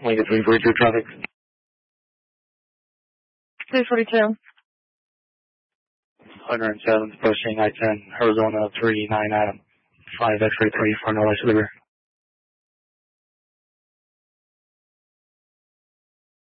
Lincoln 342 traffic. 342. 107, pushing I-10, Arizona 39 Adam. 5 X-ray 3 for no lights to the rear.